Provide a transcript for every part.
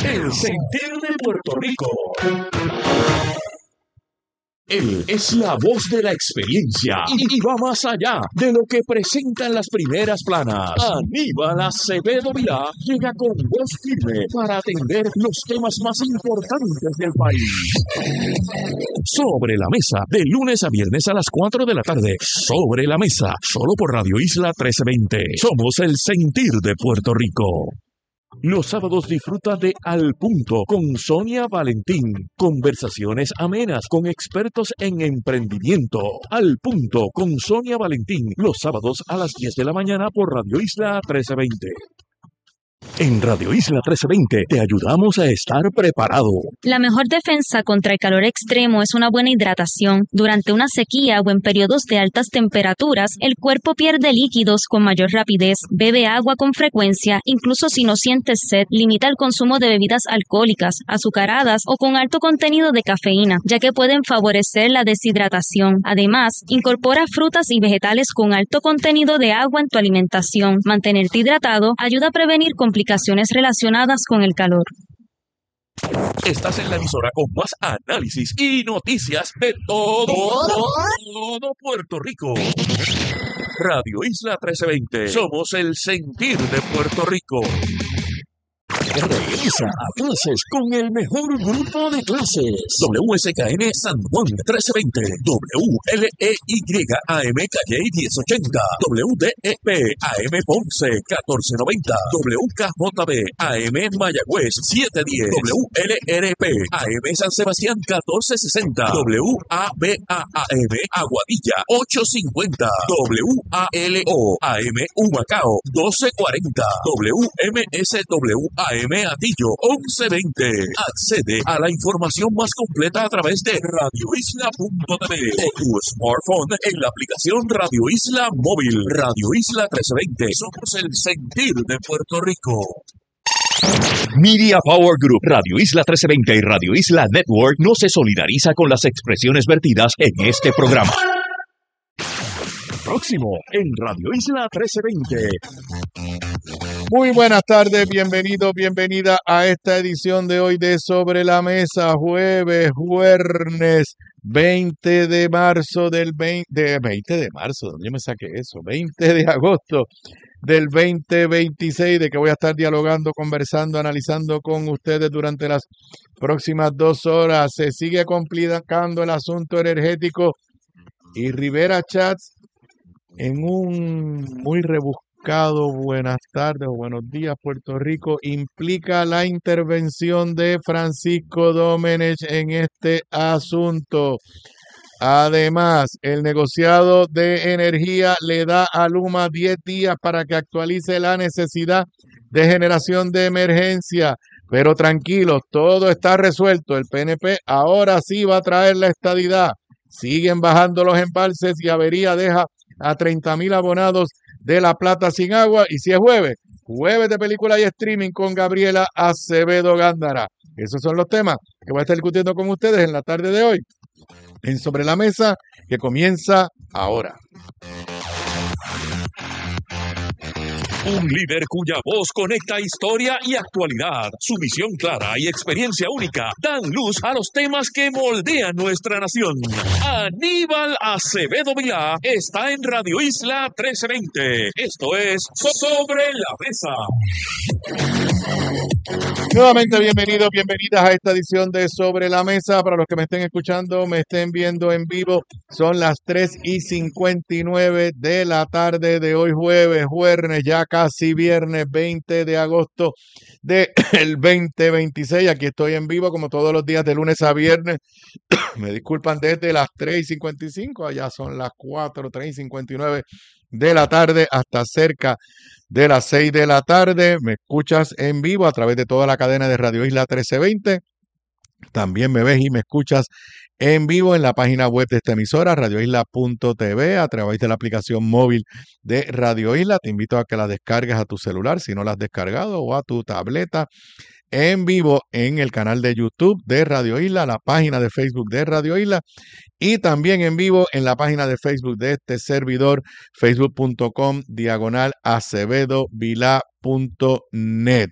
El sentir de Puerto Rico. Él es la voz de la experiencia y va más allá de lo que presentan las primeras planas. Aníbal Acevedo Vilá llega con voz firme para atender los temas más importantes del país. Sobre la mesa, de lunes a viernes a las 4 de la tarde. Sobre la mesa, solo por Radio Isla 1320. Somos el sentir de Puerto Rico. Los sábados disfruta de Al Punto con Sonia Valentín. Conversaciones amenas con expertos en emprendimiento. Al Punto con Sonia Valentín. Los sábados a las 10 de la mañana por Radio Isla 1320. En Radio Isla 1320 te ayudamos a estar preparado. La mejor defensa contra el calor extremo es una buena hidratación. Durante una sequía o en periodos de altas temperaturas, el cuerpo pierde líquidos con mayor rapidez. Bebe agua con frecuencia, incluso si no sientes sed. Limita el consumo de bebidas alcohólicas, azucaradas o con alto contenido de cafeína, ya que pueden favorecer la deshidratación. Además, incorpora frutas y vegetales con alto contenido de agua en tu alimentación. Mantenerte hidratado ayuda a prevenir complicaciones relacionadas con el calor. Estás en la emisora con más análisis y noticias de todo Puerto Rico. Radio Isla 1320. Somos el sentir de Puerto Rico. Regresa a clases con el mejor grupo de clases. WSKN San Juan 1320, WLEYAM Calle 1080, WDEP AM Ponce 1490, WKJB AM Mayagüez 710, WLRP AM San Sebastián 1460, WABAM Aguadilla 850, WALO AM Humacao 1240, WMSW AM Atillo 1120. Accede a la información más completa a través de radioisla.tv o tu smartphone en la aplicación Radio Isla Móvil. Radio Isla 1320. Somos el sentir de Puerto Rico. Media Power Group, Radio Isla 1320 y Radio Isla Network no se solidariza con las expresiones vertidas en este programa. Próximo en Radio Isla 1320. Muy buenas tardes, bienvenido, bienvenida a esta edición de hoy de Sobre la Mesa, jueves 20 de marzo del 20 de marzo, ¿dónde yo me saqué eso? 20 de agosto del 2026, de que voy a estar dialogando, conversando, analizando con ustedes durante las próximas 2 horas. Se sigue complicando el asunto energético y Rivera Chats, en un muy rebuscado buenas tardes o buenos días Puerto Rico, implica la intervención de Francisco Domenech en este asunto. Además, el negociado de energía le da a Luma 10 días para que actualice la necesidad de generación de emergencia. Pero tranquilos, todo está resuelto. El PNP ahora sí va a traer la estadidad. Siguen bajando los embalses y Avería deja a 30,000 abonados de La Plata sin agua. Y si es jueves de película y streaming con Gabriela Acevedo Gándara. Esos son los temas que voy a estar discutiendo con ustedes en la tarde de hoy en Sobre la Mesa, que comienza ahora. Un líder cuya voz conecta historia y actualidad. Su visión clara y experiencia única dan luz a los temas que moldean nuestra nación. Aníbal Acevedo Vilá está en Radio Isla 1320. Esto es Sobre la Mesa. Nuevamente bienvenidos, bienvenidas a esta edición de Sobre la Mesa. Para los que me estén escuchando, me estén viendo en vivo, son las 3:59 de la tarde de hoy jueves, ya casi viernes 20 de agosto del 2026. Aquí estoy en vivo como todos los días de lunes a viernes. Me disculpan, desde las 3:55, allá son las 4:59 de la tarde hasta cerca de las 6 de la tarde. Me escuchas en vivo a través de toda la cadena de Radio Isla 1320. También me ves y me escuchas en vivo en la página web de esta emisora, radioisla.tv, a través de la aplicación móvil de Radio Isla. Te invito a que la descargues a tu celular, si no la has descargado, o a tu tableta. En vivo en el canal de YouTube de Radio Isla, la página de Facebook de Radio Isla, y también en vivo en la página de Facebook de este servidor, facebook.com/acevedovilá.net.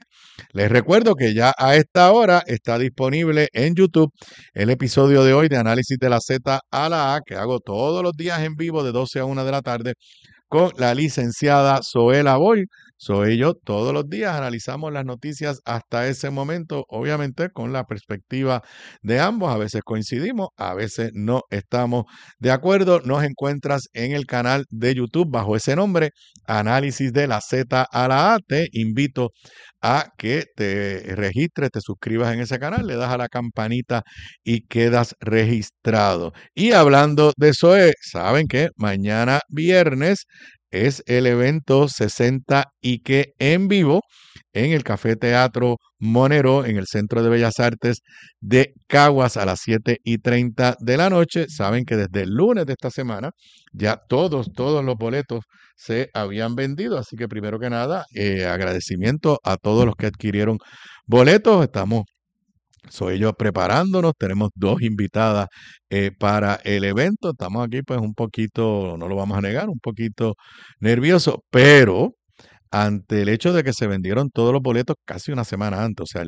Les recuerdo que ya a esta hora está disponible en YouTube el episodio de hoy de Análisis de la Z a la A, que hago todos los días en vivo de 12 a 1 de la tarde con la licenciada Zoela Boy. Soy yo, todos los días analizamos las noticias hasta ese momento, obviamente con la perspectiva de ambos. A veces coincidimos, a veces no estamos de acuerdo. Nos encuentras en el canal de YouTube bajo ese nombre, Análisis de la Z a la A. Te invito a que te registres, te suscribas en ese canal, le das a la campanita y quedas registrado. Y hablando de eso, saben que mañana viernes es el evento 60 y que en vivo en el Café Teatro Monero en el Centro de Bellas Artes de Caguas a las 7:30 de la noche. Saben que desde el lunes de esta semana ya todos los boletos se habían vendido, así que primero que nada, agradecimiento a todos los que adquirieron boletos. Soy yo preparándonos, tenemos 2 invitadas para el evento. Estamos aquí pues un poquito, no lo vamos a negar, un poquito nerviosos, pero ante el hecho de que se vendieron todos los boletos casi una semana antes, o sea,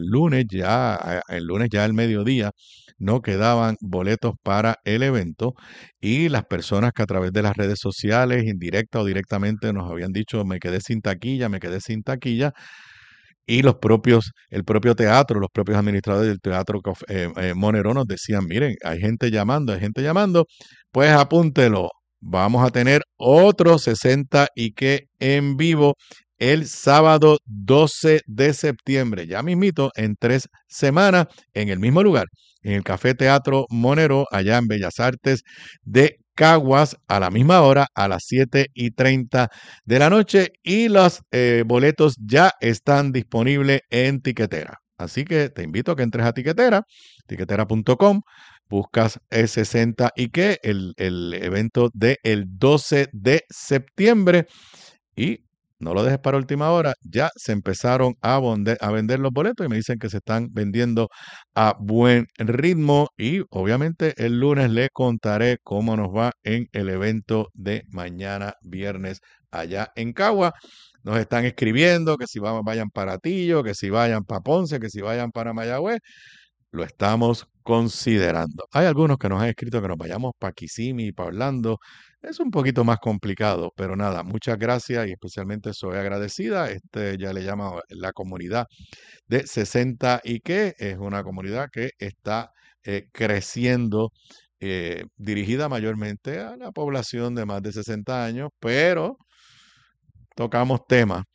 el lunes ya al mediodía no quedaban boletos para el evento, y las personas que a través de las redes sociales, indirecta o directamente, nos habían dicho me quedé sin taquilla, y el propio teatro, los propios administradores del teatro Monero nos decían, miren, hay gente llamando, pues apúntelo, vamos a tener otro 60 y que en vivo el sábado 12 de septiembre, ya mismito, en 3 semanas, en el mismo lugar, en el Café Teatro Monero, allá en Bellas Artes de Caguas, a la misma hora, a las 7:30 de la noche, y los boletos ya están disponibles en Tiquetera. Así que te invito a que entres a tiquetera.com, buscas E60 y que el evento del 12 de septiembre, y no lo dejes para última hora, ya se empezaron a vender los boletos y me dicen que se están vendiendo a buen ritmo, y obviamente el lunes le contaré cómo nos va en el evento de mañana viernes allá en Cagua. Nos están escribiendo que si vayan para Tillo, que si vayan para Ponce, que si vayan para Mayagüez. Lo estamos considerando. Hay algunos que nos han escrito que nos vayamos para Kissimmee y para Orlando. Es un poquito más complicado, pero nada, muchas gracias y especialmente soy agradecida. Ya le llama la comunidad de 60 y que es una comunidad que está creciendo, dirigida mayormente a la población de más de 60 años, pero tocamos temas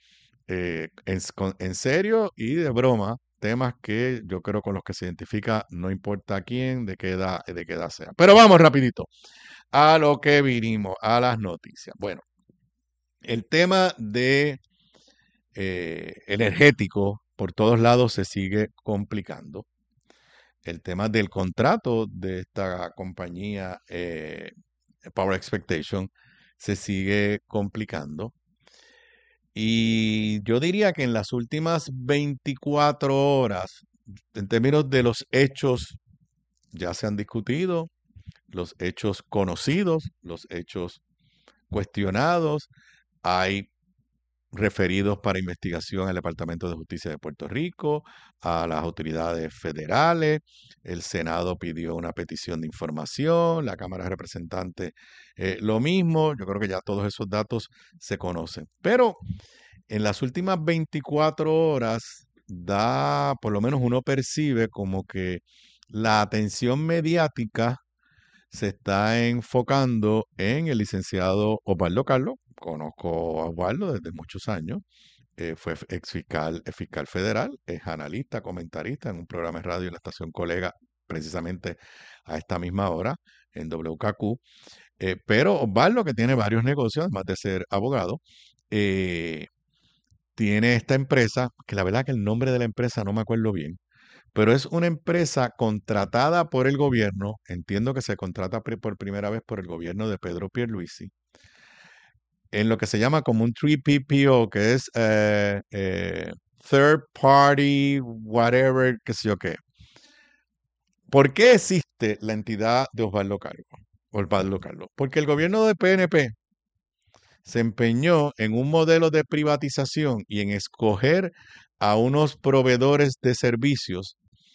en serio y de broma, temas que yo creo con los que se identifica, no importa quién, de qué edad sea. Pero vamos rapidito a lo que vinimos, a las noticias. Bueno, el tema de energético por todos lados se sigue complicando. El tema del contrato de esta compañía Power Expectation se sigue complicando. Y yo diría que en las últimas 24 horas, en términos de los hechos, ya se han discutido, los hechos conocidos, los hechos cuestionados, hay referidos para investigación al Departamento de Justicia de Puerto Rico, a las autoridades federales, el Senado pidió una petición de información, la Cámara de Representantes lo mismo. Yo creo que ya todos esos datos se conocen. Pero en las últimas 24 horas por lo menos uno percibe como que la atención mediática se está enfocando en el licenciado Osvaldo Carlos. Conozco a Osvaldo desde muchos años. Fue fiscal federal, es analista, comentarista en un programa de radio en la estación Colega, precisamente a esta misma hora, en WKQ. Pero Osvaldo, que tiene varios negocios, además de ser abogado, tiene esta empresa, que la verdad que el nombre de la empresa no me acuerdo bien, pero es una empresa contratada por el gobierno. Entiendo que se contrata por primera vez por el gobierno de Pedro Pierluisi, en lo que se llama como un 3PPO, que es Third Party, whatever, qué sé yo qué. ¿Por qué existe la entidad de Osvaldo Carlos? Porque el gobierno de PNP se empeñó en un modelo de privatización y en escoger a unos proveedores de servicios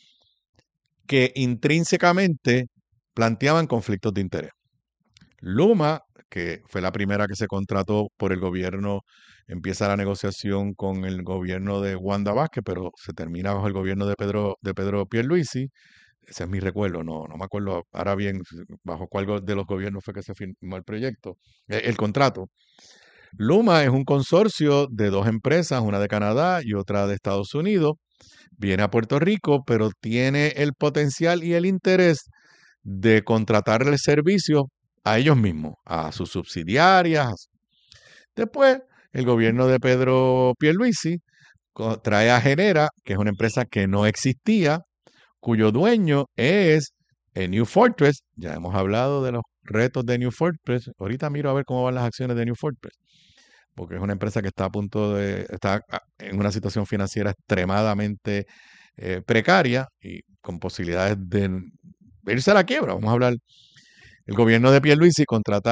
que intrínsecamente planteaban conflictos de interés. Luma, que fue la primera que se contrató por el gobierno, empieza la negociación con el gobierno de Wanda Vázquez, pero se termina bajo el gobierno de Pedro Pierluisi. Ese es mi recuerdo, no me acuerdo ahora bien bajo cuál de los gobiernos fue que se firmó el proyecto, el contrato. Luma es un consorcio de dos empresas, una de Canadá y otra de Estados Unidos. Viene a Puerto Rico, pero tiene el potencial y el interés de contratarle servicios a ellos mismos, a sus subsidiarias. Después, el gobierno de Pedro Pierluisi trae a Genera, que es una empresa que no existía, cuyo dueño es New Fortress. Ya hemos hablado de los retos de New Fortress. Ahorita miro a ver cómo van las acciones de New Fortress, porque es una empresa que está está en una situación financiera extremadamente precaria y con posibilidades de irse a la quiebra. Vamos a hablar. El gobierno de Pierluisi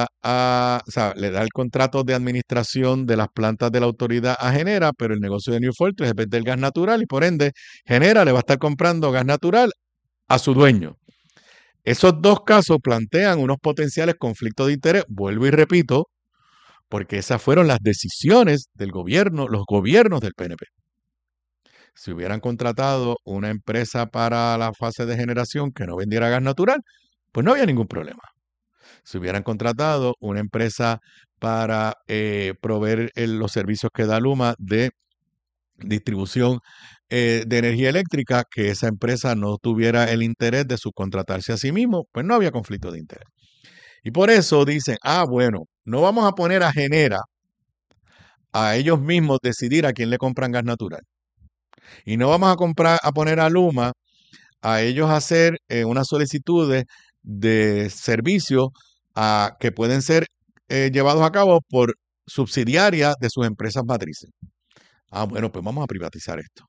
le da el contrato de administración de las plantas de la autoridad a Genera, pero el negocio de New Fortress es vender gas natural y por ende Genera le va a estar comprando gas natural a su dueño. Esos dos casos plantean unos potenciales conflictos de interés, vuelvo y repito, porque esas fueron las decisiones del gobierno, los gobiernos del PNP. Si hubieran contratado una empresa para la fase de generación que no vendiera gas natural, pues no había ningún problema. Si hubieran contratado una empresa para proveer los servicios que da Luma de distribución de energía eléctrica, que esa empresa no tuviera el interés de subcontratarse a sí mismo, pues no había conflicto de interés. Y por eso dicen, bueno, no vamos a poner a Genera a ellos mismos decidir a quién le compran gas natural. Y no vamos a poner a Luma a ellos hacer unas solicitudes de servicios que pueden ser llevados a cabo por subsidiarias de sus empresas matrices. Bueno, pues vamos a privatizar esto.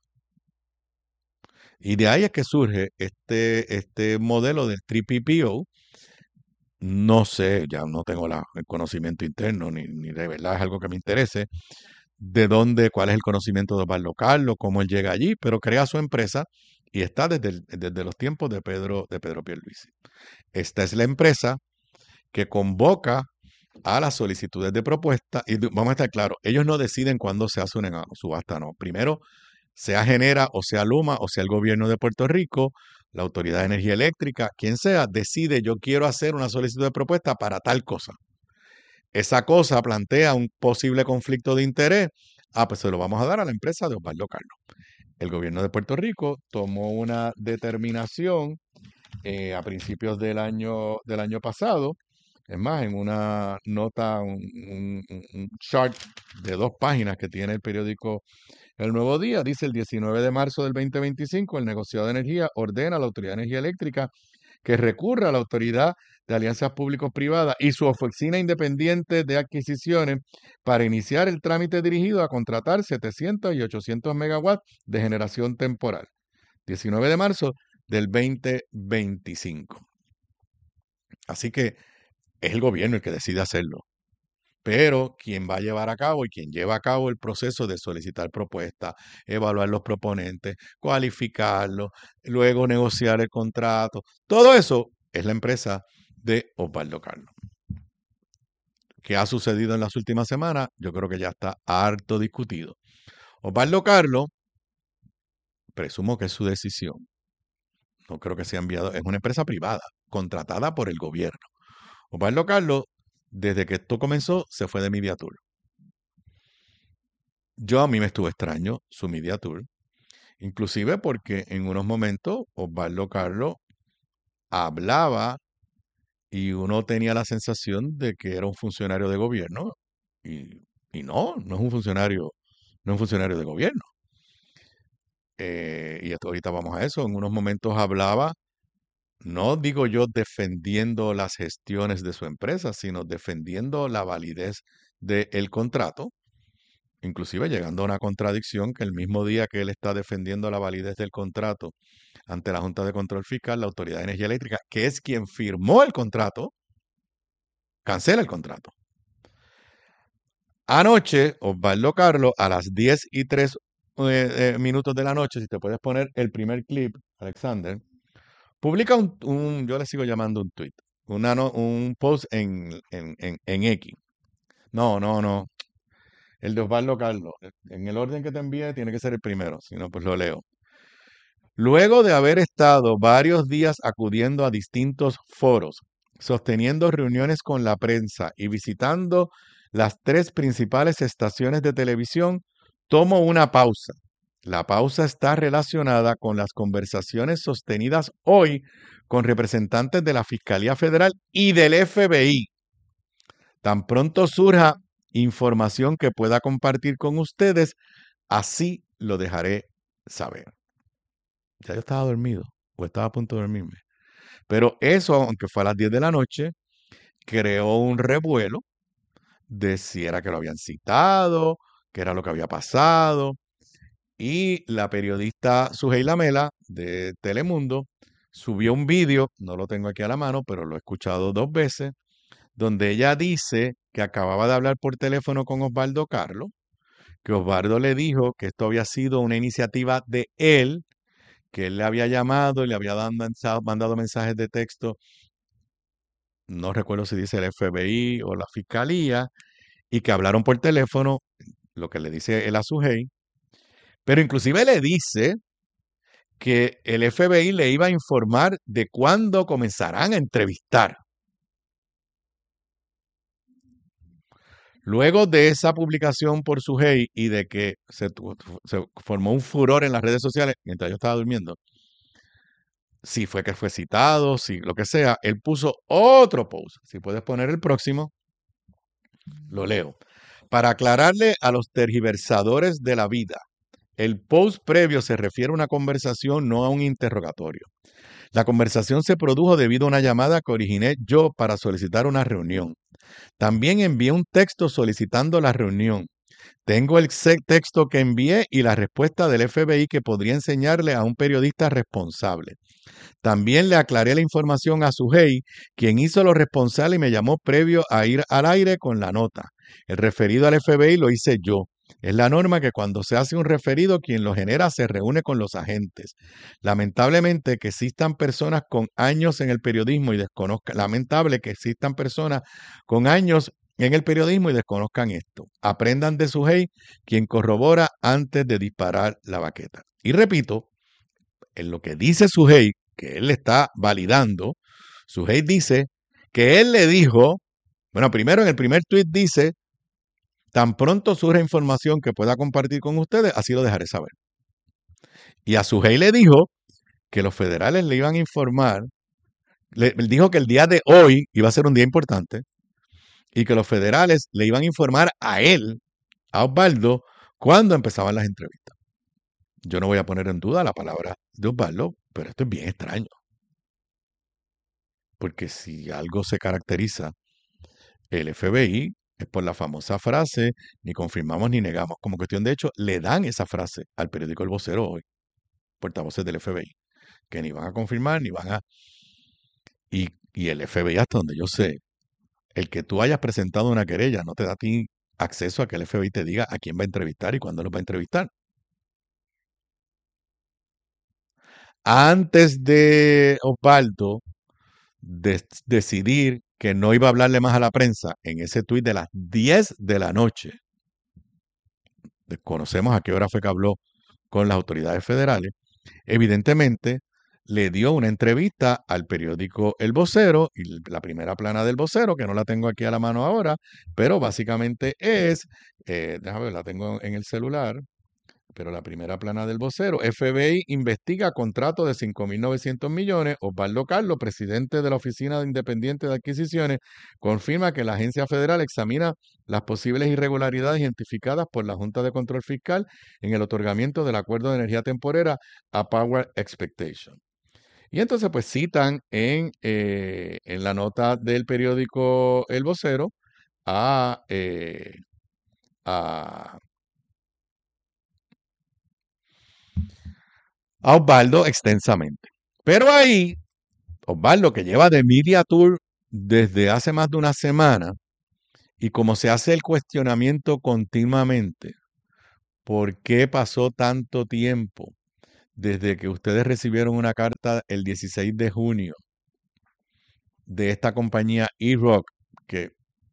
Y de ahí es que surge este modelo del 3PPO. No sé, ya no tengo el conocimiento interno, ni de verdad es algo que me interese, cuál es el conocimiento de Osvaldo Carlos, cómo él llega allí, pero crea su empresa y está desde los tiempos de Pedro Pierluisi. Esta es la empresa que convoca a las solicitudes de propuesta y vamos a estar claros, ellos no deciden cuándo se hace una subasta, no. Primero, sea Genera o sea Luma o sea el gobierno de Puerto Rico, la Autoridad de Energía Eléctrica, quien sea, decide yo quiero hacer una solicitud de propuesta para tal cosa. Esa cosa plantea un posible conflicto de interés. Pues se lo vamos a dar a la empresa de Osvaldo Carlos. El gobierno de Puerto Rico tomó una determinación a principios del año pasado. Es más, en una nota, un chart de 2 páginas que tiene el periódico El Nuevo Día, dice el 19 de marzo del 2025, el negociado de energía ordena a la Autoridad de Energía Eléctrica que recurra a la Autoridad de Alianzas Público-Privadas y su Oficina Independiente de Adquisiciones para iniciar el trámite dirigido a contratar 700 y 800 megawatts de generación temporal. 19 de marzo del 2025. Así que es el gobierno el que decide hacerlo. Pero quien va a llevar a cabo y quien lleva a cabo el proceso de solicitar propuestas, evaluar los proponentes, cualificarlos, luego negociar el contrato, todo eso es la empresa de Osvaldo Carlos. ¿Qué ha sucedido en las últimas semanas? Yo creo que ya está harto discutido. Osvaldo Carlos, presumo que es su decisión. No creo que sea enviado. Es una empresa privada, contratada por el gobierno. Osvaldo Carlos, desde que esto comenzó, se fue de Media Tour. A mí me estuvo extraño su Media Tour, inclusive porque en unos momentos Osvaldo Carlos hablaba y uno tenía la sensación de que era un funcionario de gobierno y no es un funcionario, de gobierno. Y ahorita vamos a eso. En unos momentos hablaba, no digo yo defendiendo las gestiones de su empresa, sino defendiendo la validez del contrato, inclusive llegando a una contradicción que el mismo día que él está defendiendo la validez del contrato ante la Junta de Control Fiscal, la Autoridad de Energía Eléctrica, que es quien firmó el contrato, cancela el contrato. Anoche, Osvaldo Carlos, a las 10:03 minutos de la noche, si te puedes poner el primer clip, Alexander, publica yo le sigo llamando un tweet, un post en X. No, el de Osvaldo Carlos. En el orden que te envíe tiene que ser el primero, si no, pues lo leo. Luego de haber estado varios días acudiendo a distintos foros, sosteniendo reuniones con la prensa y visitando las 3 principales estaciones de televisión, tomo una pausa. La pausa está relacionada con las conversaciones sostenidas hoy con representantes de la Fiscalía Federal y del FBI. Tan pronto surja información que pueda compartir con ustedes, así lo dejaré saber. Ya yo estaba dormido o estaba a punto de dormirme. Pero eso, aunque fue a las 10 de la noche, creó un revuelo de si era que lo habían citado, qué era lo que había pasado. Y la periodista Sujei Lamela de Telemundo subió un vídeo, no lo tengo aquí a la mano, pero lo he escuchado 2 veces, donde ella dice que acababa de hablar por teléfono con Osvaldo Carlos, que Osvaldo le dijo que esto había sido una iniciativa de él, que él le había llamado y le había mandado mensajes de texto, no recuerdo si dice el FBI o la Fiscalía, y que hablaron por teléfono, lo que le dice él a Sujei, pero inclusive le dice que el FBI le iba a informar de cuándo comenzarán a entrevistar. Luego de esa publicación por Sujei y de que se formó un furor en las redes sociales mientras yo estaba durmiendo, si fue que fue citado, si lo que sea, él puso otro post. Si puedes poner el próximo, lo leo. Para aclararle a los tergiversadores de la vida, el post previo se refiere a una conversación, no a un interrogatorio. La conversación se produjo debido a una llamada que originé yo para solicitar una reunión. También envié un texto solicitando la reunión. Tengo el texto que envié y la respuesta del FBI que podría enseñarle a un periodista responsable. También le aclaré la información a Sujei, quien hizo lo responsable y me llamó previo a ir al aire con la nota. El referido al FBI lo hice yo. Es la norma que cuando se hace un referido, quien lo genera se reúne con los agentes. Lamentable que existan personas con años en el periodismo y desconozcan esto. Aprendan de Sujei, quien corrobora antes de disparar la baqueta. Y repito, en lo que dice Sujei, que él está validando, Sujei dice que él le dijo, bueno, primero en el primer tuit dice, tan pronto surja información que pueda compartir con ustedes, así lo dejaré saber. Y a Sujei le dijo que los federales le iban a informar, le dijo que el día de hoy iba a ser un día importante y que los federales le iban a informar a él, a Osvaldo, cuando empezaban las entrevistas. Yo no voy a poner en duda la palabra de Osvaldo, pero esto es bien extraño. Porque si algo se caracteriza el FBI es por la famosa frase, ni confirmamos ni negamos. Como cuestión de hecho, le dan esa frase al periódico El Vocero hoy, portavoces del FBI, que ni van a confirmar, ni van a... Y el FBI, hasta donde yo sé, el que tú hayas presentado una querella no te da a ti acceso a que el FBI te diga a quién va a entrevistar y cuándo los va a entrevistar. Antes de Osvaldo decidir que no iba a hablarle más a la prensa en ese tuit de las 10 de la noche, desconocemos a qué hora fue que habló con las autoridades federales, evidentemente le dio una entrevista al periódico El Vocero, y la primera plana del Vocero, que no la tengo aquí a la mano ahora, pero básicamente es, déjame ver, la tengo en el celular, pero la primera plana del Vocero, FBI investiga contrato de 5.900 millones, Osvaldo Carlos, presidente de la Oficina Independiente de Adquisiciones, confirma que la agencia federal examina las posibles irregularidades identificadas por la Junta de Control Fiscal en el otorgamiento del acuerdo de energía temporera a Power Expectation. Y entonces pues citan en la nota del periódico El Vocero a Osvaldo extensamente. Pero ahí, Osvaldo, que lleva de Media Tour desde hace más de una semana, y como se hace el cuestionamiento continuamente, ¿por qué pasó tanto tiempo desde que ustedes recibieron una carta el 16 de junio de esta compañía E-Rock, que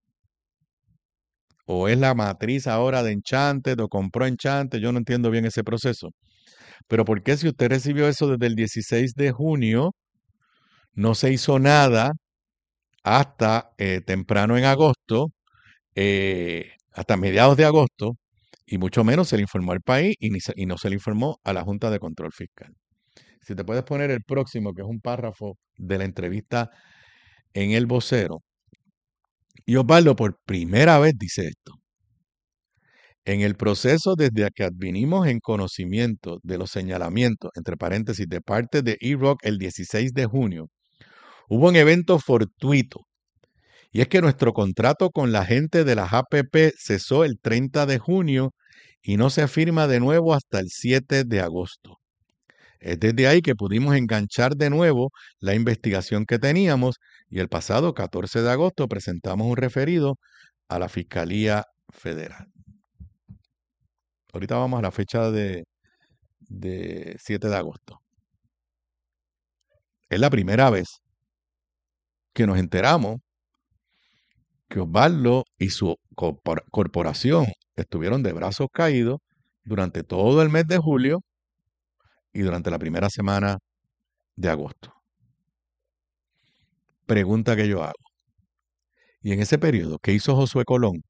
o es la matriz ahora de Enchanted o compró Enchanted? Yo no entiendo bien ese proceso. Pero ¿por qué si usted recibió eso desde el 16 de junio, no se hizo nada hasta temprano en agosto, hasta mediados de agosto, y mucho menos se le informó al país y no se le informó a la Junta de Control Fiscal? Si te puedes poner el próximo, que es un párrafo de la entrevista en El Vocero. Y Osvaldo por primera vez dice esto. En el proceso desde que advinimos en conocimiento de los señalamientos, entre paréntesis, de parte de E-Rock el 16 de junio, hubo un evento fortuito. Y es que nuestro contrato con la gente de las APP cesó el 30 de junio y no se firma de nuevo hasta el 7 de agosto. Es desde ahí que pudimos enganchar de nuevo la investigación que teníamos y el pasado 14 de agosto presentamos un referido a la Fiscalía Federal. Ahorita vamos a la fecha de 7 de agosto. Es la primera vez que nos enteramos que Osvaldo y su corporación estuvieron de brazos caídos durante todo el mes de julio y durante la primera semana de agosto. Pregunta que yo hago. Y en ese periodo, ¿qué hizo Josué Colón?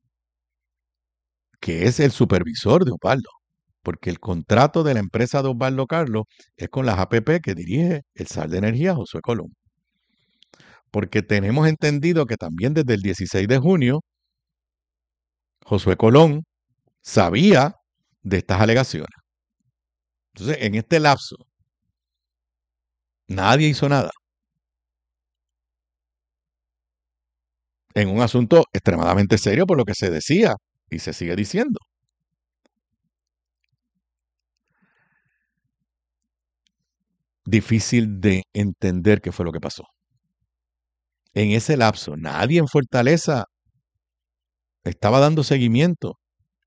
Que es el supervisor de Osvaldo, porque el contrato de la empresa de Osvaldo Carlos es con las APP que dirige el SAR de Energía, Josué Colón. Porque tenemos entendido que también desde el 16 de junio, Josué Colón sabía de estas alegaciones. Entonces, en este lapso, nadie hizo nada. En un asunto extremadamente serio por lo que se decía y se sigue diciendo. Difícil de entender qué fue lo que pasó. En ese lapso, nadie en Fortaleza estaba dando seguimiento.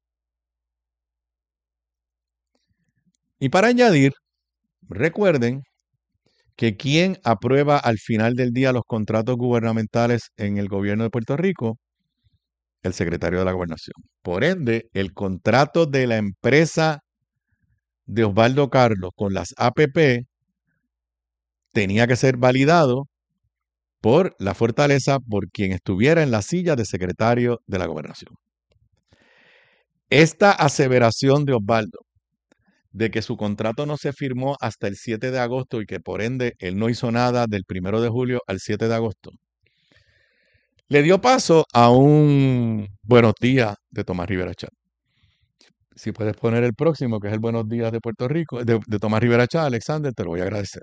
Y para añadir, recuerden que quien aprueba al final del día los contratos gubernamentales en el gobierno de Puerto Rico, el secretario de la Gobernación. Por ende, el contrato de la empresa de Osvaldo Carlos con las APP tenía que ser validado por la Fortaleza, por quien estuviera en la silla de secretario de la Gobernación. Esta aseveración de Osvaldo de que su contrato no se firmó hasta el 7 de agosto y que por ende él no hizo nada del 1 de julio al 7 de agosto, le dio paso a un buenos días de Tomás Rivera Chat. Si puedes poner el próximo, que es el buenos días de Puerto Rico, de Tomás Rivera Chat, Alexander, te lo voy a agradecer.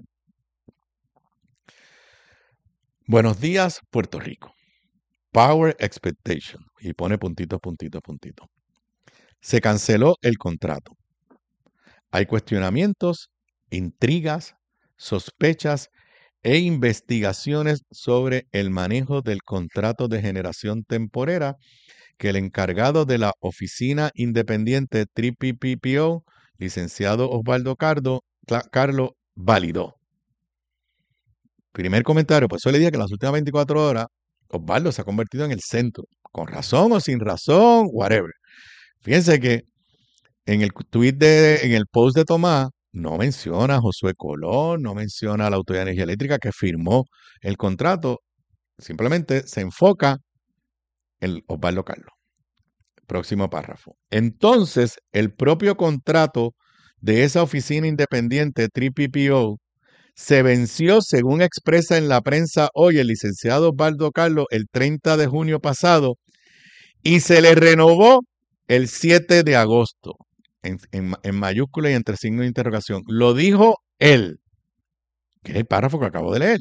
Buenos días, Puerto Rico. Power Expectation. Y pone puntito, puntito, puntito. Se canceló el contrato. Hay cuestionamientos, intrigas, sospechas e investigaciones sobre el manejo del contrato de generación temporera que el encargado de la Oficina Independiente PPPO, licenciado Osvaldo Carlos, validó. Primer comentario, pues eso le dije que en las últimas 24 horas Osvaldo se ha convertido en el centro, con razón o sin razón, whatever. Fíjense que en el en el post de Tomás, no menciona a Josué Colón, no menciona a la Autoridad de Energía Eléctrica que firmó el contrato, simplemente se enfoca en Osvaldo Carlos. Próximo párrafo. Entonces, el propio contrato de esa oficina independiente, PPPO, se venció, según expresa en la prensa hoy el licenciado Osvaldo Carlos, el 30 de junio pasado, y se le renovó el 7 de agosto, en mayúscula y entre signos de interrogación. Lo dijo él, que es el párrafo que acabo de leer.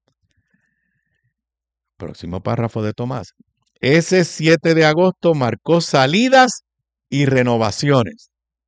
Próximo párrafo de Tomás. Ese 7 de agosto marcó salidas y renovaciones.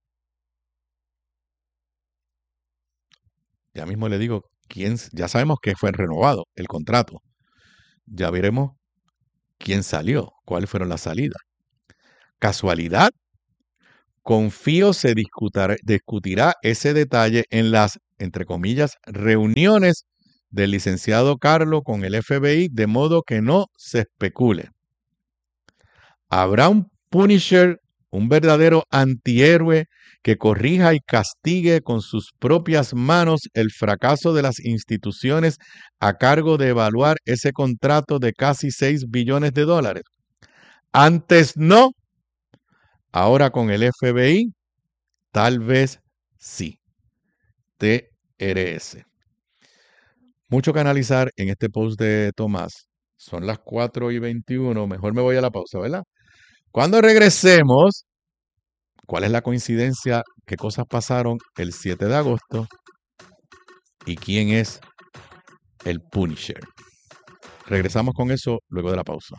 Ya mismo le digo, ya sabemos que fue renovado el contrato. Ya veremos quién salió, cuáles fueron las salidas. ¿Casualidad? Confío se discutirá ese detalle en las, entre comillas, reuniones del licenciado Carlo con el FBI, de modo que no se especule. ¿Habrá un Punisher, un verdadero antihéroe que corrija y castigue con sus propias manos el fracaso de las instituciones a cargo de evaluar ese contrato de casi $6 billones? Antes no, ahora con el FBI, tal vez sí. TRS. Mucho que analizar en este post de Tomás. Son las 4:21. Mejor me voy a la pausa, ¿verdad? Cuando regresemos, ¿cuál es la coincidencia? ¿Qué cosas pasaron el 7 de agosto? ¿Y quién es el Punisher? Regresamos con eso luego de la pausa.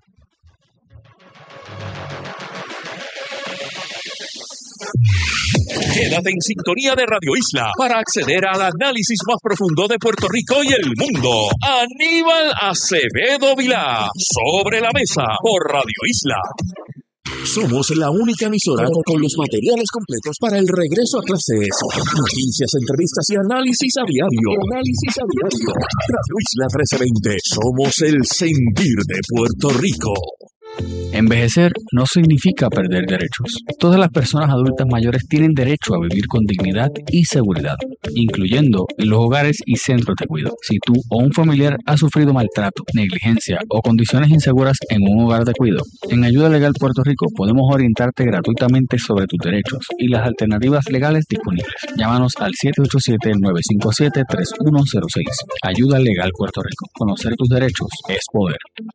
Quédate en sintonía de Radio Isla para acceder al análisis más profundo de Puerto Rico y el mundo. Aníbal Acevedo Vilá, Sobre la Mesa, por Radio Isla. Somos la única emisora con los materiales completos para el regreso a clases. Noticias, entrevistas y análisis a diario. Radio Isla 1320. Somos el sentir de Puerto Rico. Envejecer no significa perder derechos. Todas las personas adultas mayores tienen derecho a vivir con dignidad y seguridad, incluyendo en los hogares y centros de cuidado. Si tú o un familiar ha sufrido maltrato, negligencia o condiciones inseguras en un hogar de cuidado, en Ayuda Legal Puerto Rico podemos orientarte gratuitamente sobre tus derechos y las alternativas legales disponibles. Llámanos al 787-957-3106. Ayuda Legal Puerto Rico. Conocer tus derechos es poder.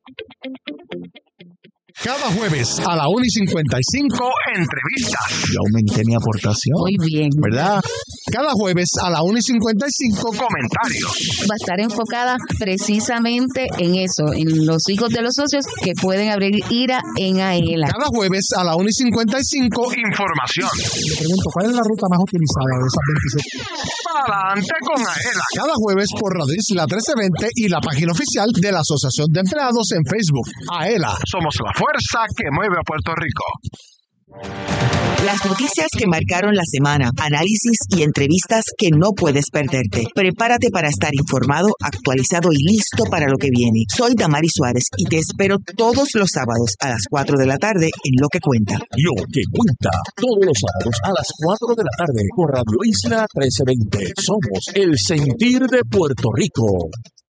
Cada jueves a la 1:55, entrevistas. Yo aumenté mi aportación. Muy bien. ¿Verdad? Cada jueves a la 1:55, comentarios. Va a estar enfocada precisamente en eso, en los hijos de los socios que pueden abrir IRA en AELA. Cada jueves a la 1:55, información. Le pregunto, ¿cuál es la ruta más utilizada de esas 27? Adelante con AELA. Cada jueves por Radio Isla 1320 y la página oficial de la Asociación de Empleados en Facebook. AELA, somos la fuerza que mueve a Puerto Rico. Las noticias que marcaron la semana, análisis y entrevistas que no puedes perderte. Prepárate para estar informado, actualizado y listo para lo que viene. Soy Damaris Suárez y te espero todos los sábados a las 4 de la tarde en Lo que Cuenta. Lo que cuenta, todos los sábados a las 4 de la tarde por Radio Isla 1320. Somos el sentir de Puerto Rico.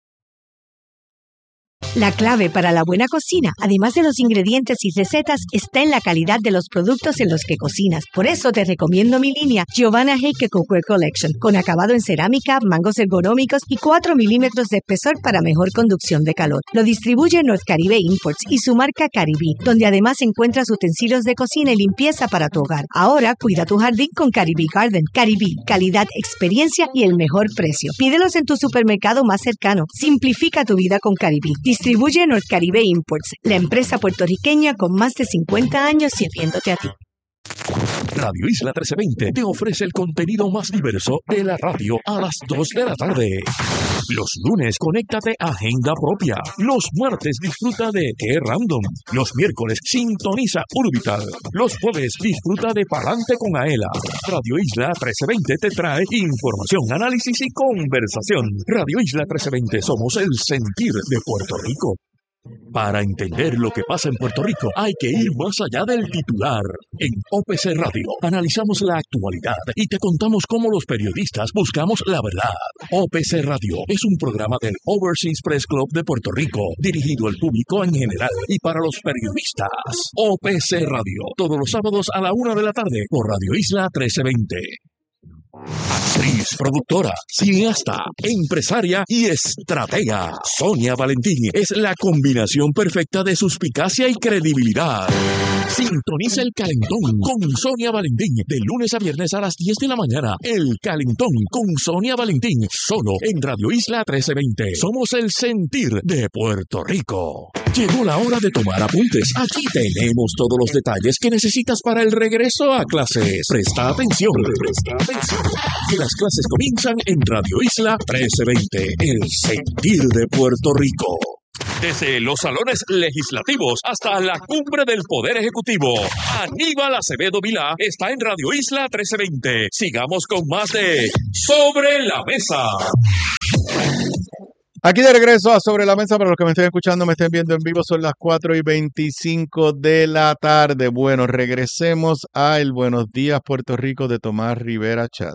La clave para la buena cocina, además de los ingredientes y recetas, está en la calidad de los productos en los que cocinas. Por eso te recomiendo mi línea Giovanna Heike Cookware Collection, con acabado en cerámica, mangos ergonómicos y 4 milímetros de espesor para mejor conducción de calor. Lo distribuye North Caribe Imports y su marca Caribbean, donde además encuentras utensilios de cocina y limpieza para tu hogar. Ahora cuida tu jardín con Caribbean Garden. Caribbean, calidad, experiencia y el mejor precio. Pídelos en tu supermercado más cercano. Simplifica tu vida con Caribbean. Distribuye North Caribe Imports, la empresa puertorriqueña con más de 50 años sirviéndote a ti. Radio Isla 1320 te ofrece el contenido más diverso de la radio a las 2 de la tarde. Los lunes, conéctate a Agenda Propia. Los martes, disfruta de Qué Random. Los miércoles, sintoniza Orbital. Los jueves, disfruta de Palante con Aela. Radio Isla 1320 te trae información, análisis y conversación. Radio Isla 1320, somos el sentir de Puerto Rico. Para entender lo que pasa en Puerto Rico, hay que ir más allá del titular. En OPC Radio analizamos la actualidad y te contamos cómo los periodistas buscamos la verdad. OPC Radio es un programa del Overseas Press Club de Puerto Rico, dirigido al público en general y para los periodistas. OPC Radio, todos los sábados a la 1 de la tarde por Radio Isla 1320. Actriz, productora, cineasta, empresaria y estratega. Sonia Valentín es la combinación perfecta de suspicacia y credibilidad. Sintoniza El Calentón con Sonia Valentín de lunes a viernes a las 10 de la mañana. El Calentón con Sonia Valentín, solo en Radio Isla 1320. Somos el sentir de Puerto Rico. Llegó la hora de tomar apuntes. Aquí tenemos todos los detalles que necesitas para el regreso a clases. Presta atención. Que las clases comienzan en Radio Isla 1320, el sentir de Puerto Rico. Desde los salones legislativos hasta la cumbre del Poder Ejecutivo, Aníbal Acevedo Vilá está en Radio Isla 1320. Sigamos con más de Sobre la Mesa. Aquí de regreso a Sobre la Mesa, para los que me estén escuchando, me estén viendo en vivo, son las 4:25 de la tarde. Bueno, regresemos a el Buenos Días Puerto Rico de Tomás Rivera Chat.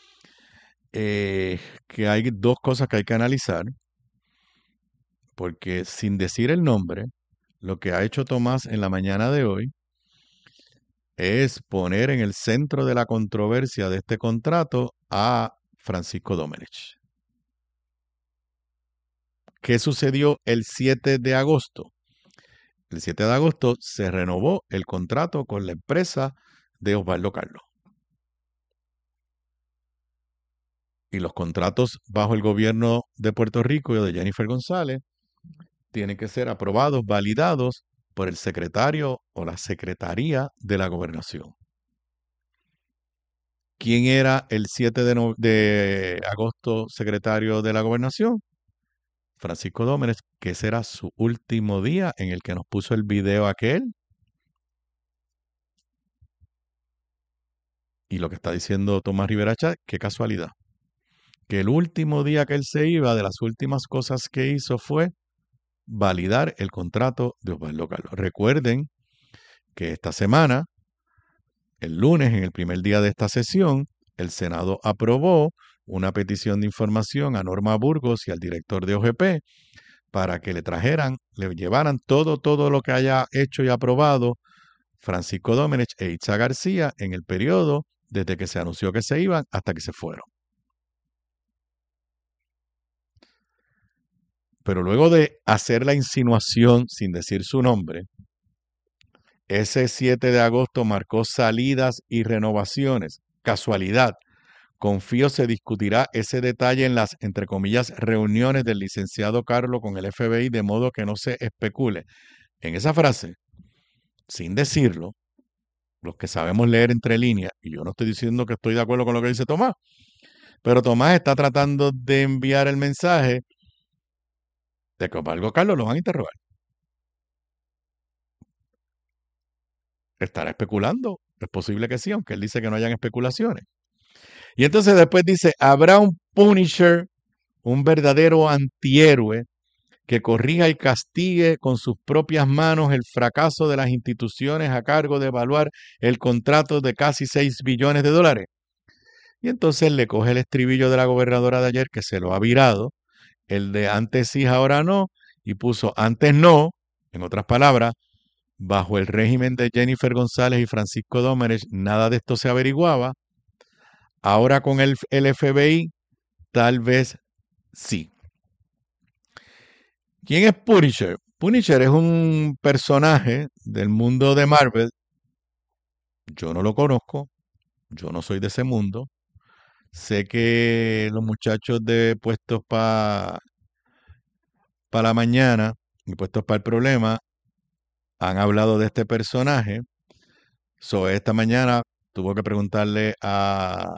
Que hay dos cosas que hay que analizar, porque sin decir el nombre, lo que ha hecho Tomás en la mañana de hoy es poner en el centro de la controversia de este contrato a Francisco Domenech. ¿Qué sucedió el 7 de agosto? El 7 de agosto se renovó el contrato con la empresa de Osvaldo Carlos. Y los contratos bajo el gobierno de Puerto Rico y de Jennifer González tienen que ser aprobados, validados por el secretario o la secretaría de la gobernación. ¿Quién era el 7 de agosto secretario de la gobernación? Francisco Domenech, que ese era su último día en el que nos puso el video aquel. Y lo que está diciendo Tomás Rivera Chat, qué casualidad. Que el último día que él se iba, de las últimas cosas que hizo fue validar el contrato de Osvaldo Carlos. Recuerden que esta semana, el lunes, en el primer día de esta sesión, el Senado aprobó una petición de información a Norma Burgos y al director de OGP para que le llevaran todo lo que haya hecho y aprobado Francisco Domenech e Itza García en el periodo desde que se anunció que se iban hasta que se fueron. Pero luego de hacer la insinuación sin decir su nombre, ese 7 de agosto marcó salidas y renovaciones. Casualidad. Confío se discutirá ese detalle en las, entre comillas, reuniones del licenciado Carlos con el FBI, de modo que no se especule. En esa frase, sin decirlo, los que sabemos leer entre líneas, y yo no estoy diciendo que estoy de acuerdo con lo que dice Tomás, pero Tomás está tratando de enviar el mensaje de que Osvaldo Carlos lo van a interrogar. ¿Estará especulando? Es posible que sí, aunque él dice que no hayan especulaciones. Y entonces después dice, habrá un Punisher, un verdadero antihéroe, que corrija y castigue con sus propias manos el fracaso de las instituciones a cargo de evaluar el contrato de casi $6 billones. Y entonces le coge el estribillo de la gobernadora de ayer, que se lo ha virado, el de antes sí, ahora no, y puso antes no, en otras palabras, bajo el régimen de Jennifer González y Francisco Domenech, nada de esto se averiguaba. Ahora con el FBI, tal vez sí. ¿Quién es Punisher? Punisher es un personaje del mundo de Marvel. Yo no lo conozco, yo no soy de ese mundo. Sé que los muchachos de Puestos para la Mañana y Puestos para el Problema han hablado de este personaje. Esta mañana tuvo que preguntarle a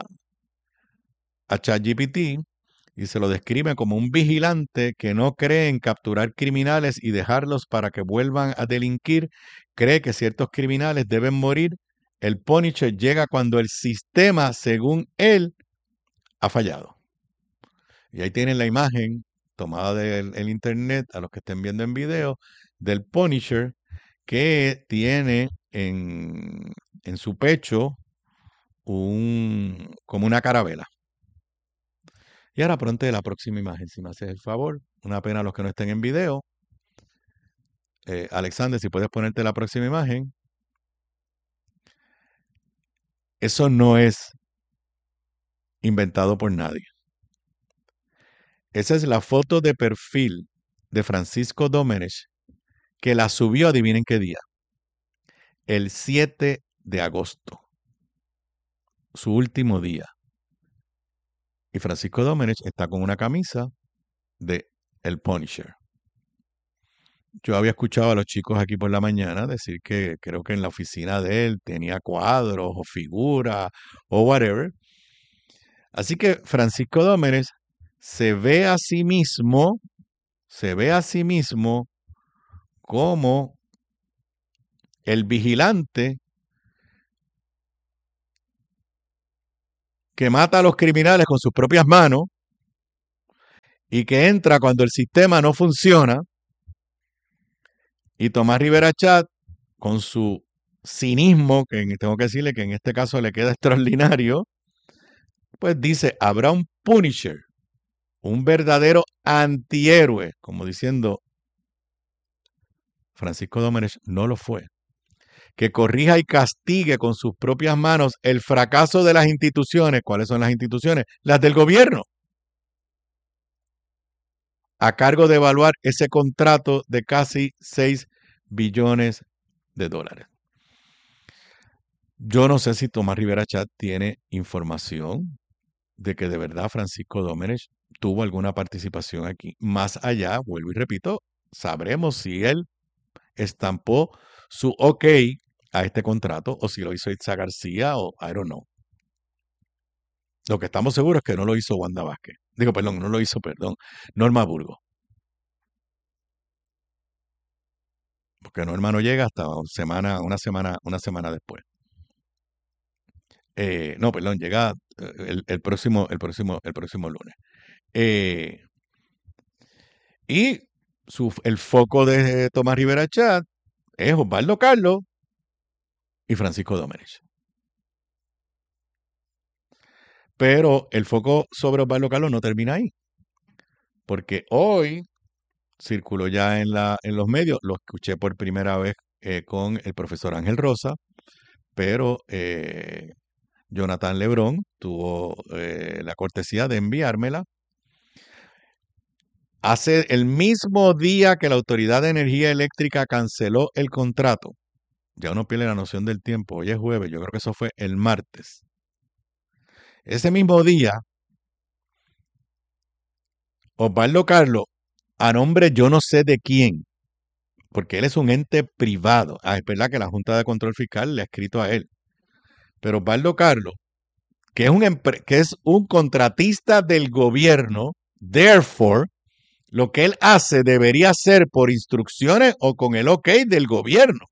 ChatGPT y se lo describe como un vigilante que no cree en capturar criminales y dejarlos para que vuelvan a delinquir. Cree que ciertos criminales deben morir. El Punisher llega cuando el sistema, según él, ha fallado. Y ahí tienen la imagen tomada del internet, a los que estén viendo en video, del Punisher, que tiene en su pecho como una carabela. Y ahora pronto la próxima imagen, si me haces el favor. Una pena a los que no estén en video. Alexander, si puedes ponerte la próxima imagen. Eso no es inventado por nadie. Esa es la foto de perfil de Francisco Domenech, que la subió, adivinen qué día. El 7 de agosto. Su último día. Y Francisco Domenech está con una camisa de El Punisher. Yo había escuchado a los chicos aquí por la mañana decir que creo que en la oficina de él tenía cuadros o figuras o whatever. Así que Francisco Domenech se ve a sí mismo cómo el vigilante que mata a los criminales con sus propias manos y que entra cuando el sistema no funciona, y Tomás Rivera Chat, con su cinismo, que tengo que decirle que en este caso le queda extraordinario, pues dice, habrá un Punisher, un verdadero antihéroe, como diciendo, Francisco Domenech no lo fue, que corrija y castigue con sus propias manos el fracaso de las instituciones. ¿Cuáles son las instituciones? Las del gobierno, a cargo de evaluar ese contrato de casi 6 billones de dólares. Yo no sé si Tomás Rivera Chat tiene información de que de verdad Francisco Domenech tuvo alguna participación aquí. Más allá, vuelvo y repito, sabremos si él estampó su ok a este contrato o si lo hizo Itza García o I don't know. Lo que estamos seguros es que no lo hizo Wanda Vázquez. No lo hizo, Norma Burgos. Porque Norma no llega hasta una semana después. Llega el próximo lunes. Y el foco de Tomás Rivera Chat es Osvaldo Carlos y Francisco Domenech. Pero el foco sobre Osvaldo Carlos no termina ahí. Porque hoy circuló ya en los medios, lo escuché por primera vez con el profesor Ángel Rosa, pero Jonathan Lebrón tuvo la cortesía de enviármela. Hace el mismo día que la Autoridad de Energía Eléctrica canceló el contrato, ya uno pierde la noción del tiempo, hoy es jueves, yo creo que eso fue el martes. Ese mismo día, Osvaldo Carlos, a nombre yo no sé de quién, porque él es un ente privado. Es verdad que la Junta de Control Fiscal le ha escrito a él. Pero Osvaldo Carlos, que es un contratista del gobierno, therefore, lo que él hace debería ser por instrucciones o con el ok del gobierno.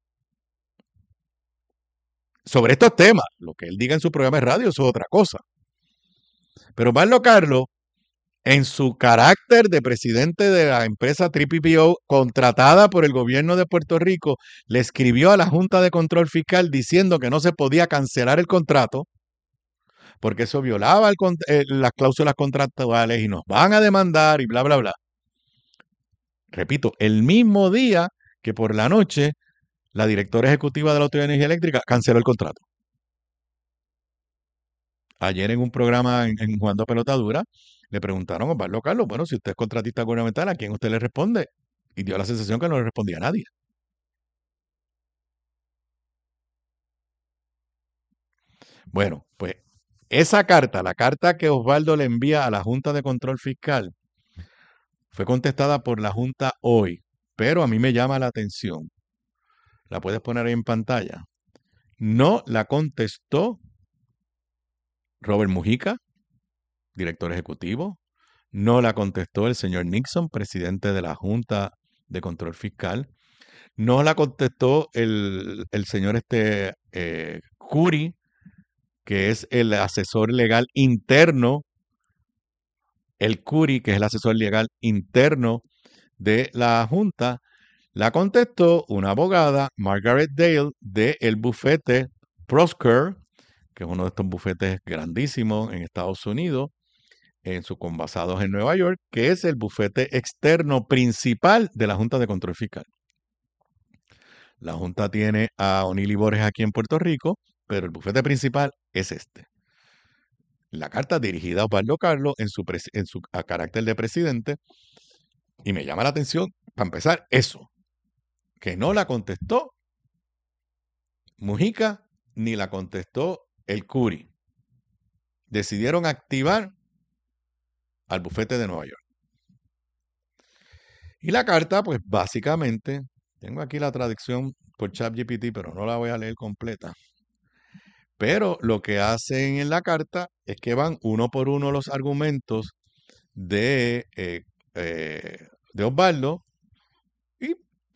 Sobre estos temas, lo que él diga en su programa de radio eso es otra cosa. Pero Osvaldo Carlos, en su carácter de presidente de la empresa PPO contratada por el gobierno de Puerto Rico, le escribió a la Junta de Control Fiscal diciendo que no se podía cancelar el contrato porque eso violaba las cláusulas contractuales y nos van a demandar y bla, bla, bla. Repito, el mismo día que por la noche la directora ejecutiva de la Autoridad de Energía Eléctrica canceló el contrato. Ayer en un programa en Jugando a Pelota Dura, le preguntaron a Osvaldo Carlos, bueno, si usted es contratista gubernamental, ¿a quién usted le responde? Y dio la sensación que no le respondía a nadie. Bueno, pues esa carta, la carta que Osvaldo le envía a la Junta de Control Fiscal, fue contestada por la Junta hoy, pero a mí me llama la atención. La puedes poner ahí en pantalla. No la contestó Robert Mujica, director ejecutivo. No la contestó el señor Nixon, presidente de la Junta de Control Fiscal. No la contestó el señor Curi, que es el asesor legal interno. El Curi, que es el asesor legal interno de la Junta. La contestó una abogada, Margaret Dale, del bufete Prosker, que es uno de estos bufetes grandísimos en Estados Unidos, basados en Nueva York, que es el bufete externo principal de la Junta de Control Fiscal. La Junta tiene a O'Neill y Borges aquí en Puerto Rico, pero el bufete principal es este. La carta dirigida a Osvaldo Carlos en su carácter de presidente, y me llama la atención, para empezar, eso, que no la contestó Mujica ni la contestó el Curi. Decidieron activar al bufete de Nueva York. Y la carta, pues básicamente, tengo aquí la traducción por ChatGPT, pero no la voy a leer completa. Pero lo que hacen en la carta es que van uno por uno los argumentos de Osvaldo y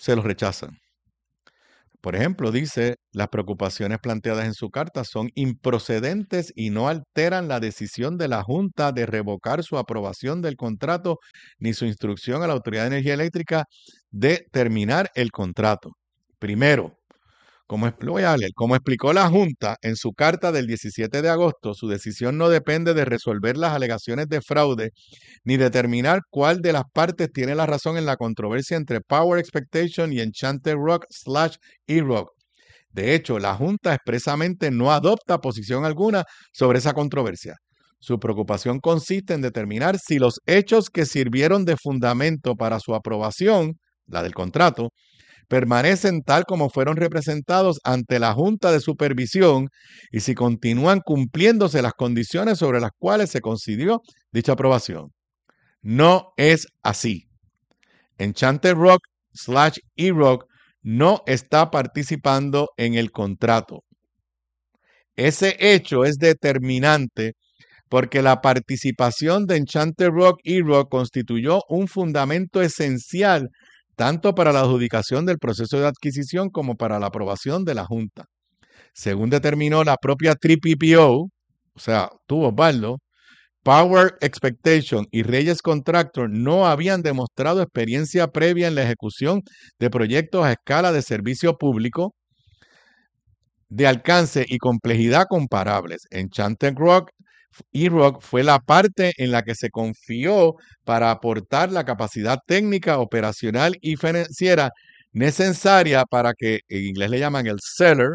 se los rechazan. Por ejemplo, dice, las preocupaciones planteadas en su carta son improcedentes y no alteran la decisión de la Junta de revocar su aprobación del contrato ni su instrucción a la Autoridad de Energía Eléctrica de terminar el contrato. Primero, como explicó la Junta en su carta del 17 de agosto, su decisión no depende de resolver las alegaciones de fraude ni determinar cuál de las partes tiene la razón en la controversia entre Power Expectation y Enchanted Rock / E-Rock. De hecho, la Junta expresamente no adopta posición alguna sobre esa controversia. Su preocupación consiste en determinar si los hechos que sirvieron de fundamento para su aprobación, la del contrato, permanecen tal como fueron representados ante la Junta de Supervisión y si continúan cumpliéndose las condiciones sobre las cuales se concedió dicha aprobación. No es así. Enchanted Rock / E-Rock no está participando en el contrato. Ese hecho es determinante porque la participación de Enchanted Rock E-Rock constituyó un fundamento esencial tanto para la adjudicación del proceso de adquisición como para la aprobación de la Junta. Según determinó la propia TPPO, o sea, tú, Osvaldo, Power Expectation y Reyes Contractor no habían demostrado experiencia previa en la ejecución de proyectos a escala de servicio público de alcance y complejidad comparables. Enchanted Rock E-Rock fue la parte en la que se confió para aportar la capacidad técnica, operacional y financiera necesaria para que, en inglés le llaman el seller,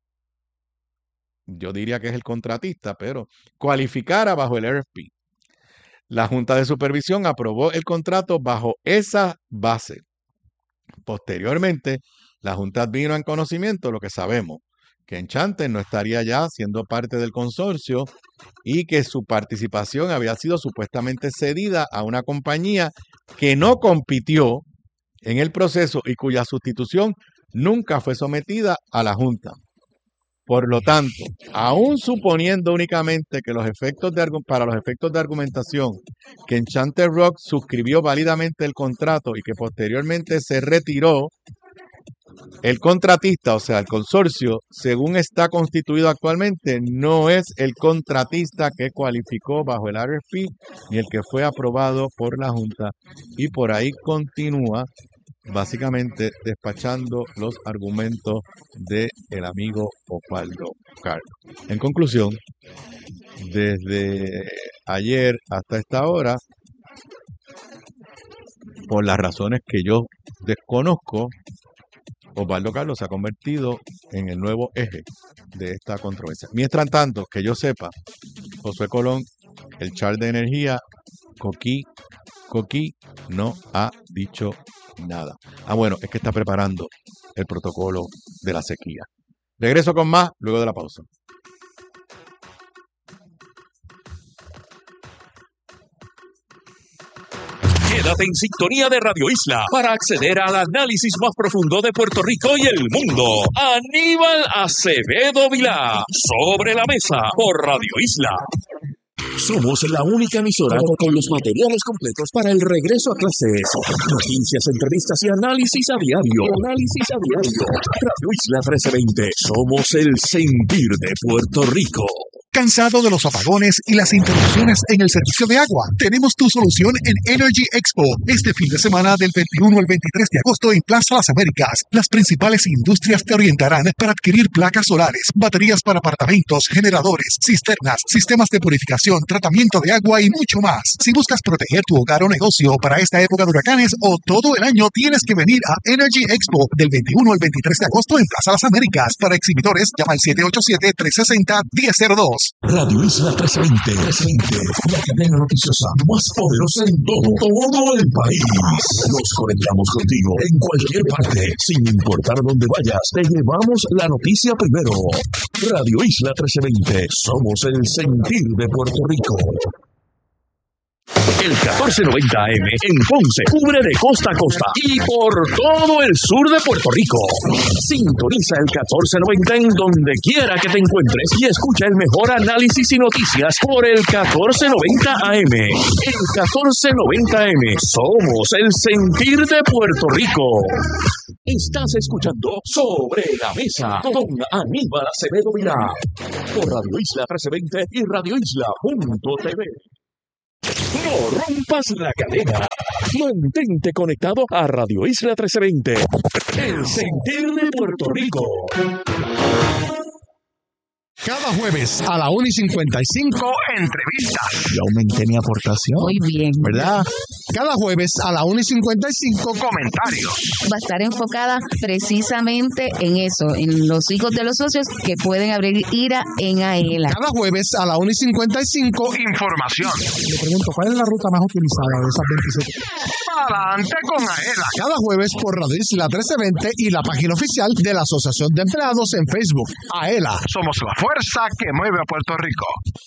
yo diría que es el contratista, pero cualificara bajo el RFP. La Junta de Supervisión aprobó el contrato bajo esa base. Posteriormente, la Junta vino en conocimiento, lo que sabemos, que Enchanted no estaría ya siendo parte del consorcio y que su participación había sido supuestamente cedida a una compañía que no compitió en el proceso y cuya sustitución nunca fue sometida a la Junta. Por lo tanto, aún suponiendo únicamente que para los efectos de argumentación que Enchanted Rock suscribió válidamente el contrato y que posteriormente se retiró, el contratista, o sea, el consorcio, según está constituido actualmente, no es el contratista que cualificó bajo el RFP ni el que fue aprobado por la Junta. Y por ahí continúa básicamente despachando los argumentos del amigo Osvaldo Carlos. En conclusión, desde ayer hasta esta hora, por las razones que yo desconozco, Osvaldo Carlos se ha convertido en el nuevo eje de esta controversia. Mientras tanto, que yo sepa, Josué Colón, el char de energía, Coquí, no ha dicho nada. Bueno, es que está preparando el protocolo de la sequía. Regreso con más luego de la pausa. Quédate en sintonía de Radio Isla para acceder al análisis más profundo de Puerto Rico y el mundo. Aníbal Acevedo Vilá, Sobre la Mesa, por Radio Isla. Somos la única emisora con los materiales completos para el regreso a clases. Noticias, entrevistas y análisis a diario. Radio Isla 1320. Somos el sentir de Puerto Rico. ¿Cansado de los apagones y las interrupciones en el servicio de agua? Tenemos tu solución en Energy Expo. Este fin de semana del 21 al 23 de agosto en Plaza Las Américas. Las principales industrias te orientarán para adquirir placas solares, baterías para apartamentos, generadores, cisternas, sistemas de purificación, tratamiento de agua y mucho más. Si buscas proteger tu hogar o negocio para esta época de huracanes o todo el año, tienes que venir a Energy Expo del 21 al 23 de agosto en Plaza Las Américas. Para exhibidores, llama al 787-360-1002. Radio Isla 1320, la cadena noticiosa más poderosa en todo el país. Nos conectamos contigo en cualquier parte, sin importar dónde vayas. Te llevamos la noticia primero. Radio Isla 1320, somos el sentir de Puerto Rico. El 1490 AM en Ponce cubre de costa a costa y por todo el sur de Puerto Rico. Sintoniza el 1490 en donde quiera que te encuentres y escucha el mejor análisis y noticias por el 1490 AM. El 1490 AM. Somos el sentir de Puerto Rico. Estás escuchando Sobre la Mesa con Aníbal Acevedo Vilá por Radio Isla 1320 y radioisla.tv. No rompas la cadena. Mantente conectado a Radio Isla 1320. El sentir de Puerto Rico. Cada jueves a la 1:55, entrevistas. Yo aumenté mi aportación. Muy bien. ¿Verdad? Cada jueves a la 1:55, comentarios. Va a estar enfocada precisamente en eso, en los hijos de los socios que pueden abrir IRA en AELA. Cada jueves a la 1:55, información. Le pregunto, ¿cuál es la ruta más utilizada de esas 27? Adelante con AELA. Cada jueves por Radio Isla 1320 y la página oficial de la Asociación de Empleados en Facebook. AELA. Somos la fuerza que mueve a Puerto Rico.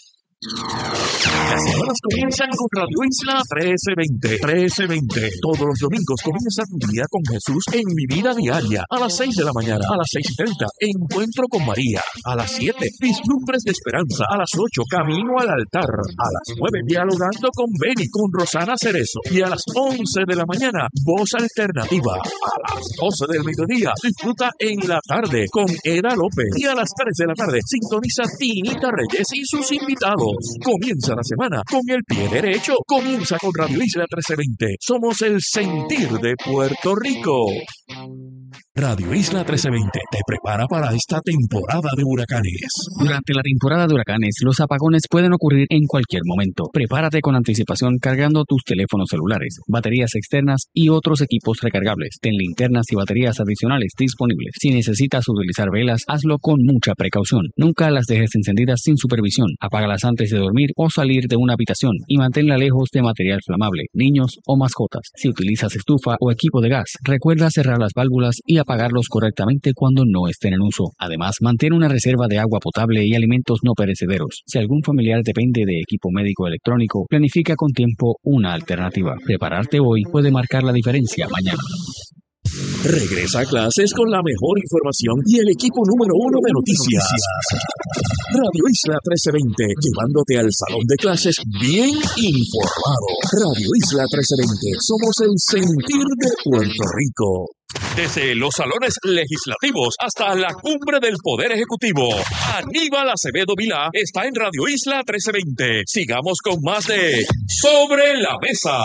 Las semanas comienzan con Radio Isla 1320. Todos los domingos comienza tu día con Jesús en Mi Vida Diaria. A las 6 de la mañana, a las 6:30, Encuentro con María. A las 7, Vislumbres de Esperanza. A las 8, Camino al Altar. A las 9, Dialogando con Beni, con Rosana Cerezo. Y a las 11 de la mañana, Voz Alternativa. A las 12 del mediodía, disfruta En la Tarde con Eda López. Y a las 3 de la tarde, sintoniza Tinita Reyes y sus invitados. Comienza la semana con el pie derecho. Comienza con Radio Isla 1320. Somos el sentir de Puerto Rico. Radio Isla 1320 te prepara para esta temporada de huracanes. Durante la temporada de huracanes, los apagones pueden ocurrir en cualquier momento. Prepárate con anticipación cargando tus teléfonos celulares, baterías externas y otros equipos recargables. Ten linternas y baterías adicionales disponibles. Si necesitas utilizar velas, hazlo con mucha precaución. Nunca las dejes encendidas sin supervisión. Apágalas antes de dormir o salir de una habitación y manténla lejos de material flamable, niños o mascotas. Si utilizas estufa o equipo de gas, recuerda cerrar las válvulas y apagarlos correctamente cuando no estén en uso. Además, mantén una reserva de agua potable y alimentos no perecederos. Si algún familiar depende de equipo médico electrónico, planifica con tiempo una alternativa. Prepararte hoy puede marcar la diferencia mañana. Regresa a clases con la mejor información y el equipo número 1 de noticias. Radio Isla 1320, llevándote al salón de clases bien informado. Radio Isla 1320, somos el sentir de Puerto Rico. Desde los salones legislativos hasta la cumbre del Poder Ejecutivo, Aníbal Acevedo Vilá está en Radio Isla 1320. Sigamos con más de Sobre la Mesa.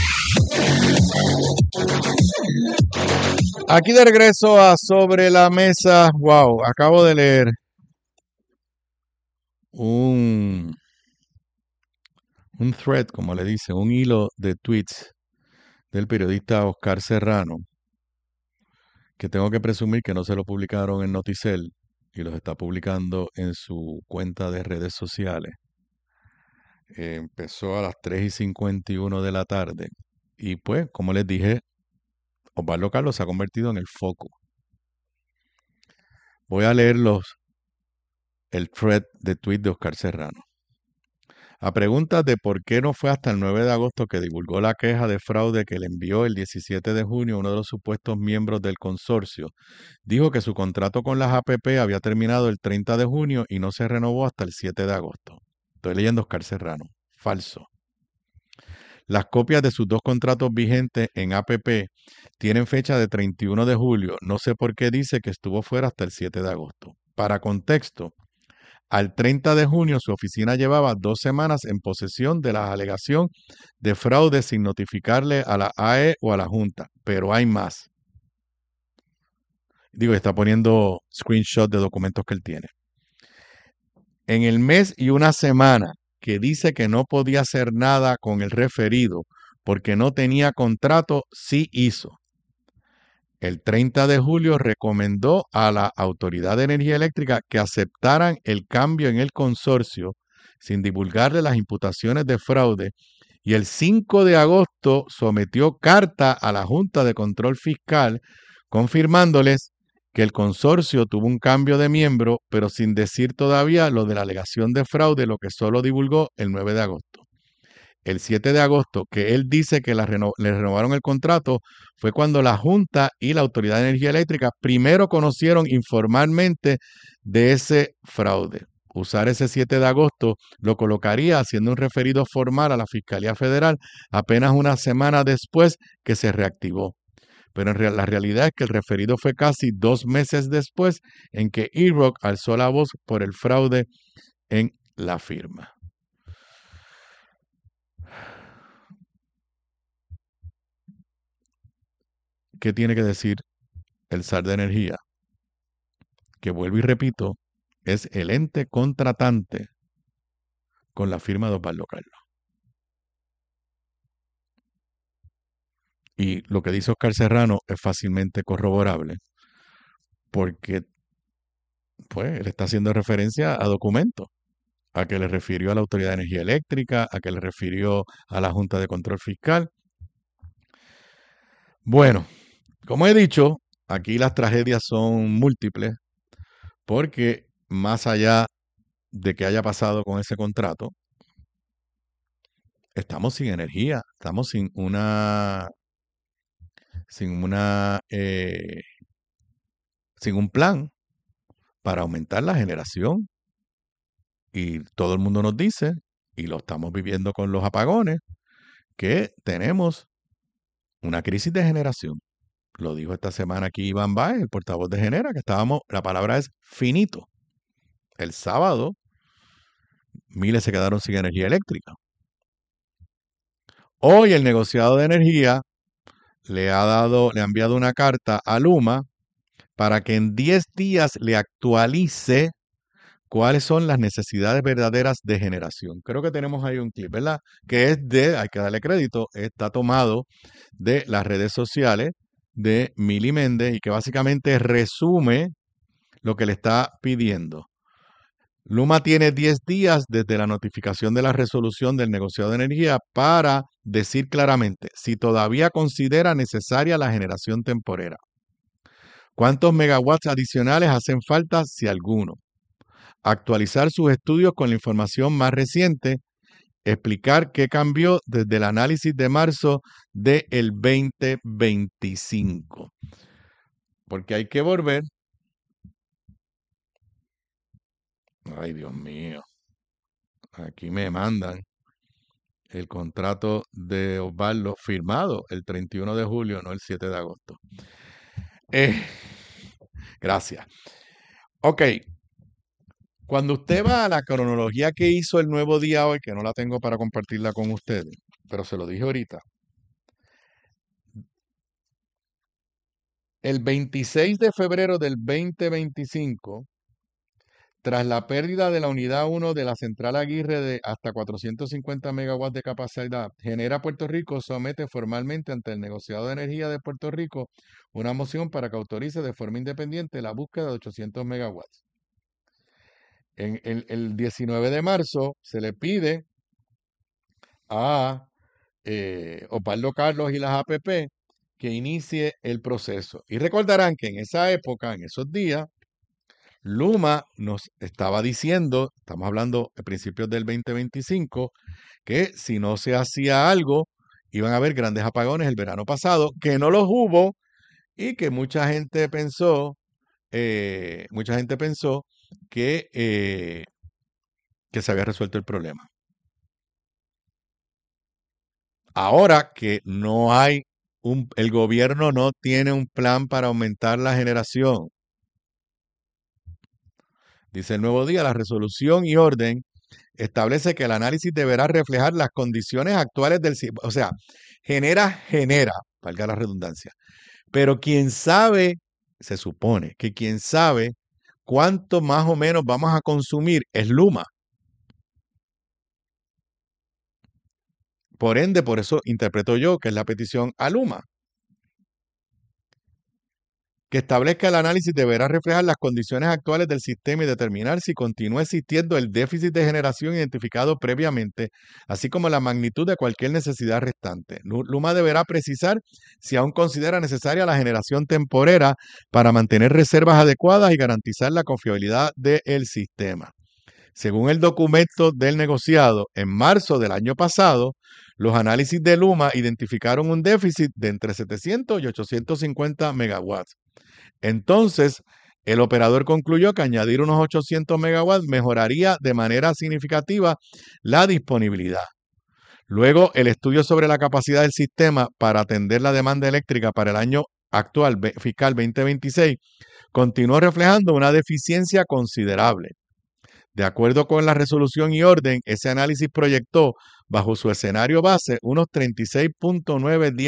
Aquí de regreso a Sobre la Mesa. Wow, acabo de leer un thread, como le dicen, un hilo de tweets del periodista Oscar Serrano, que tengo que presumir que no se lo publicaron en Noticel y los está publicando en su cuenta de redes sociales. Empezó a las 3:51 de la tarde y pues, como les dije, Osvaldo Carlos se ha convertido en el foco. Voy a leer el thread de tweet de Oscar Serrano. A preguntas de por qué no fue hasta el 9 de agosto que divulgó la queja de fraude que le envió el 17 de junio uno de los supuestos miembros del consorcio, dijo que su contrato con las APP había terminado el 30 de junio y no se renovó hasta el 7 de agosto. Estoy leyendo Oscar Serrano. Falso. Las copias de sus 2 contratos vigentes en APP tienen fecha de 31 de julio. No sé por qué dice que estuvo fuera hasta el 7 de agosto. Para contexto, al 30 de junio su oficina llevaba 2 semanas en posesión de la alegación de fraude sin notificarle a la AE o a la Junta. Pero hay más. Está poniendo screenshot de documentos que él tiene. En el mes y una semana que dice que no podía hacer nada con el referido porque no tenía contrato, sí hizo. El 30 de julio recomendó a la Autoridad de Energía Eléctrica que aceptaran el cambio en el consorcio sin divulgarle las imputaciones de fraude y el 5 de agosto sometió carta a la Junta de Control Fiscal confirmándoles que el consorcio tuvo un cambio de miembro, pero sin decir todavía lo de la alegación de fraude, lo que solo divulgó el 9 de agosto. el 7 de agosto, que él dice que le renovaron el contrato, fue cuando la Junta y la Autoridad de Energía Eléctrica primero conocieron informalmente de ese fraude. Usar ese 7 de agosto lo colocaría haciendo un referido formal a la Fiscalía Federal apenas una semana después que se reactivó. Pero la realidad es que el referido fue casi 2 meses después en que E-Rock alzó la voz por el fraude en la firma. ¿Qué tiene que decir el SAR de Energía? Que vuelvo y repito, es el ente contratante con la firma de Osvaldo Carlos. Y lo que dice Oscar Serrano es fácilmente corroborable, porque pues él está haciendo referencia a documentos, a que le refirió a la Autoridad de Energía Eléctrica, a que le refirió a la Junta de Control Fiscal. Bueno, como he dicho, aquí las tragedias son múltiples, porque más allá de que haya pasado con ese contrato, estamos sin energía, estamos sin un plan para aumentar la generación. Y todo el mundo nos dice, y lo estamos viviendo con los apagones, que tenemos una crisis de generación. Lo dijo esta semana aquí Iván Báez, el portavoz de Genera, que la palabra es finito. El sábado, miles se quedaron sin energía eléctrica. Hoy el negociado de energía le ha enviado una carta a Luma para que en 10 días le actualice cuáles son las necesidades verdaderas de generación. Creo que tenemos ahí un clip, ¿verdad? Que hay que darle crédito, está tomado de las redes sociales de Mili Méndez y que básicamente resume lo que le está pidiendo. Luma tiene 10 días desde la notificación de la resolución del negociado de energía para decir claramente si todavía considera necesaria la generación temporera. ¿Cuántos megawatts adicionales hacen falta, si alguno? Actualizar sus estudios con la información más reciente, explicar qué cambió desde el análisis de marzo del 2025. Porque hay que volver. Ay, Dios mío. Aquí me mandan el contrato de Osvaldo firmado el 31 de julio, no el 7 de agosto. Gracias. Ok. Cuando usted va a la cronología que hizo el Nuevo Día hoy, que no la tengo para compartirla con ustedes, pero se lo dije ahorita. El 26 de febrero del 2025, tras la pérdida de la unidad 1 de la central Aguirre de hasta 450 megawatts de capacidad, Genera Puerto Rico somete formalmente ante el negociado de energía de Puerto Rico una moción para que autorice de forma independiente la búsqueda de 800 megawatts. En el 19 de marzo se le pide a Osvaldo Carlos y las APP que inicie el proceso. Y recordarán que en esa época, en esos días, Luma nos estaba diciendo, estamos hablando a principios del 2025, que si no se hacía algo, iban a haber grandes apagones el verano pasado, que no los hubo y que mucha gente pensó que se había resuelto el problema. Ahora que no hay el gobierno no tiene un plan para aumentar la generación. Dice el Nuevo Día, la resolución y orden establece que el análisis deberá reflejar las condiciones actuales del sistema. O sea, genera, valga la redundancia. Pero quien sabe, se supone que quien sabe cuánto más o menos vamos a consumir es Luma. Por ende, por eso interpreto yo que es la petición a Luma. Que establezca el análisis deberá reflejar las condiciones actuales del sistema y determinar si continúa existiendo el déficit de generación identificado previamente, así como la magnitud de cualquier necesidad restante. Luma deberá precisar si aún considera necesaria la generación temporera para mantener reservas adecuadas y garantizar la confiabilidad del sistema. Según el documento del negociado, en marzo del año pasado, los análisis de Luma identificaron un déficit de entre 700 y 850 megawatts. Entonces, el operador concluyó que añadir unos 800 megawatts mejoraría de manera significativa la disponibilidad. Luego, el estudio sobre la capacidad del sistema para atender la demanda eléctrica para el año actual fiscal 2026 continuó reflejando una deficiencia considerable. De acuerdo con la resolución y orden, ese análisis proyectó, bajo su escenario base, unos 36.9 días